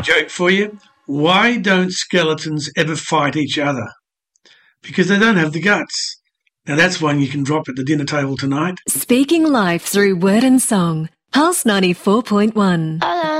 joke for you. Why don't skeletons ever fight each other? Because they don't have the guts. Now that's one you can drop at the dinner table tonight. Speaking life through word and song. Pulse 94.1.